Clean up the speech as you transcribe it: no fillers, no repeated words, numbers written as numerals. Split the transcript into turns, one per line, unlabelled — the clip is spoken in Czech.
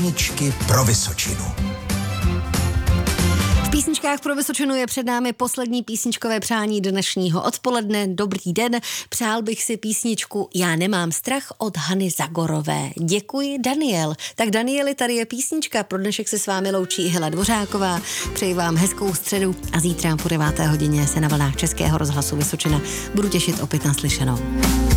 Písničky pro Vysočinu.
V písničkách pro Vysočinu je před námi poslední písničkové přání dnešního odpoledne. Dobrý den, přál bych si písničku Já nemám strach od Hany Zagorové. Děkuji, Daniel. Tak Danieli, tady je písnička, pro dnešek se s vámi loučí Hela Dvořáková. Přeji vám hezkou středu a zítra po 9. hodině se na vlnách Českého rozhlasu Vysočina budu těšit opět na slyšenou.